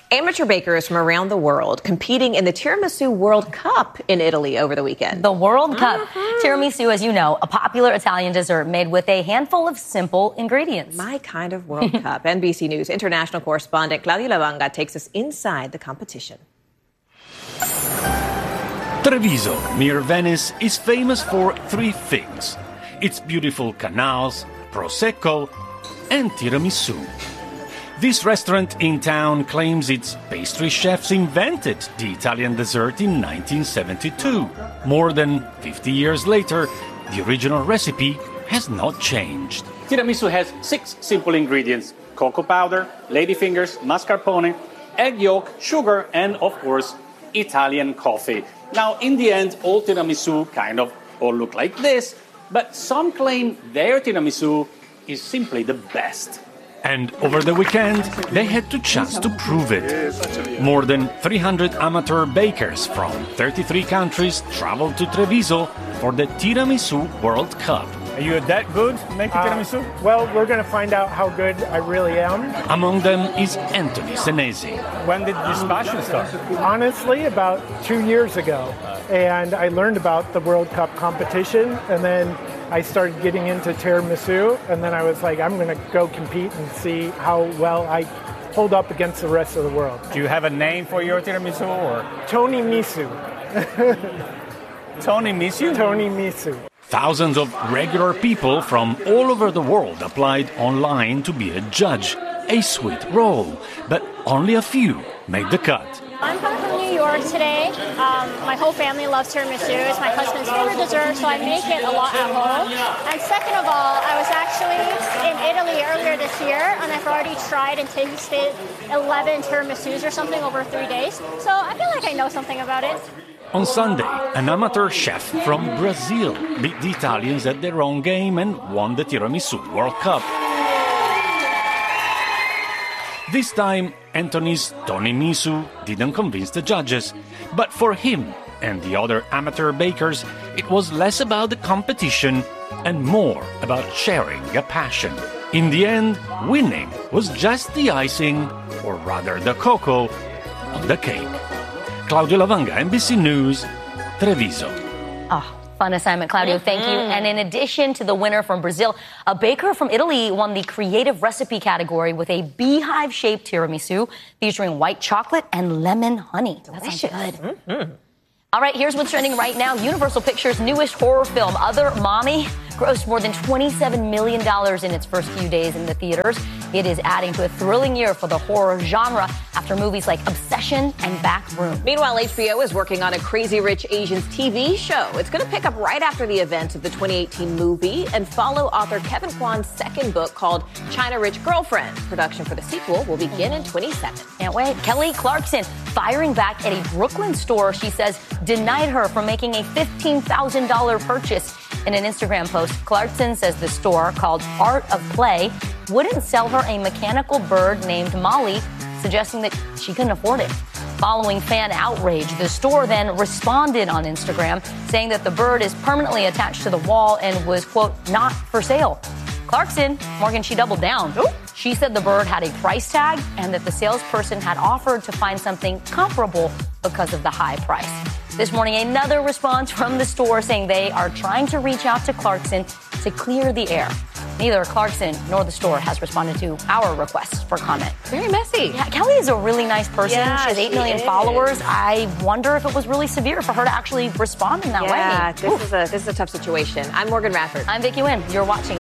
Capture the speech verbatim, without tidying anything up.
Amateur bakers from around the world competing in the Tiramisu World Cup in Italy over the weekend. The World Cup. Mm-hmm. Tiramisu, as you know, a popular Italian dessert made with a handful of simple ingredients. My kind of World Cup. N B C News international correspondent Claudia Lavanga takes us inside the competition. Treviso, near Venice, is famous for three things: its beautiful canals, Prosecco, and tiramisu. This restaurant in town claims its pastry chefs invented the Italian dessert in nineteen seventy-two. More than fifty years later, the original recipe has not changed. Tiramisu has six simple ingredients: cocoa powder, ladyfingers, mascarpone, egg yolk, sugar, and, of course, Italian coffee. Now, in the end, all tiramisu kind of all look like this, but some claim their tiramisu is simply the best. And over the weekend, they had the chance to prove it. More than three hundred amateur bakers from thirty-three countries traveled to Treviso for the Tiramisu World Cup. Are you that good making tiramisu? Uh, well, we're going to find out how good I really am. Among them is Anthony Senesi. When did this passion start? Honestly, about two years ago. And I learned about the World Cup competition, and then I started getting into tiramisu, and then I was like, I'm going to go compete and see how well I hold up against the rest of the world. Do you have a name for your tiramisu? Or? Tony Misu. Tony Misu? Tony Misu. Thousands of regular people from all over the world applied online to be a judge. A sweet role, but only a few made the cut. I'm coming from New York today. Um, my whole family loves tiramisu. It's my husband's favorite dessert, so I make it a lot at home. And second of all, I was actually in Italy earlier this year, and I've already tried and tasted eleven tiramisus or something over three days. So I feel like I know something about it. On Sunday, an amateur chef from Brazil beat the Italians at their own game and won the Tiramisu World Cup. This time, Anthony's Tony Misu didn't convince the judges. But for him and the other amateur bakers, it was less about the competition and more about sharing a passion. In the end, winning was just the icing, or rather the cocoa, on the cake. Claudio Lavanga, N B C News, Treviso. Ah. Oh. Fun assignment, Claudio. Mm-hmm. Thank you. And in addition to the winner from Brazil, a baker from Italy won the creative recipe category with a beehive-shaped tiramisu featuring white chocolate and lemon honey. Delicious. That sounds good. Mm-hmm. All right, here's what's trending right now. Universal Pictures' newest horror film, Other Mommy, grossed more than twenty-seven million dollars in its first few days in the theaters. It is adding to a thrilling year for the horror genre after movies like Obsession and Backroom. Meanwhile, H B O is working on a Crazy Rich Asians T V show. It's going to pick up right after the events of the twenty eighteen movie and follow author Kevin Kwan's second book called China Rich Girlfriend. Production for the sequel will begin in twenty-seven. Can't wait. Kelly Clarkson firing back at a Brooklyn store she says denied her from making a fifteen thousand dollars purchase. In an Instagram post, Clarkson says the store, called Art of Play, wouldn't sell her a mechanical bird named Molly, suggesting that she couldn't afford it. Following fan outrage, the store then responded on Instagram, saying that the bird is permanently attached to the wall and was, quote, not for sale. Clarkson, Morgan, she doubled down. Ooh. She said the bird had a price tag and that the salesperson had offered to find something comparable because of the high price. This morning, another response from the store saying they are trying to reach out to Clarkson to clear the air. Neither Clarkson nor the store has responded to our requests for comment. Very messy. Yeah, Kelly is a really nice person. Yeah, she has eight she million is. followers. I wonder if it was really severe for her to actually respond in that yeah, way. Yeah, this is a this is a tough situation. I'm Morgan Radford. I'm Vicki Wynn. You're watching